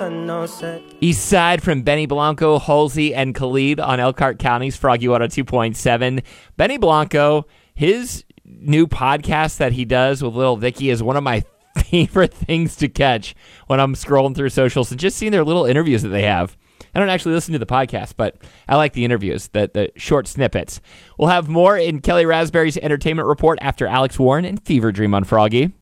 East Side from Benny Blanco, Halsey, and Khalid on Elkhart County's Froggy 102.7. Benny Blanco, his new podcast that he does with Lil Vicky is one of my favorite things to catch when I'm scrolling through socials and just seeing their little interviews that they have. I don't actually listen to the podcast, but I like the interviews, the short snippets. We'll have more in Kelly Raspberry's Entertainment Report after Alex Warren and Fever Dream on Froggy.